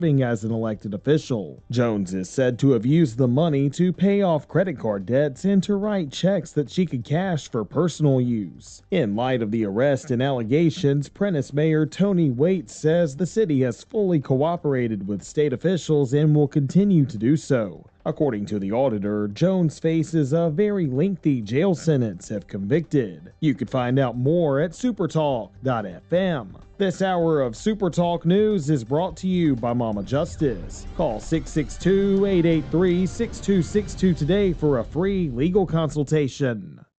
serving as an elected official. Jones is said to have used the money to pay off credit card debts and to write checks that she could cash for personal use. In light of the arrest and allegations, Prentice Mayor Tony Waits says the city has fully cooperated with state officials and will continue to do so. According to the auditor, Jones faces a very lengthy jail sentence if convicted. You can find out more at supertalk.fm. This hour of Supertalk News is brought to you by Mama Justice. Call 662-883-6262 today for a free legal consultation.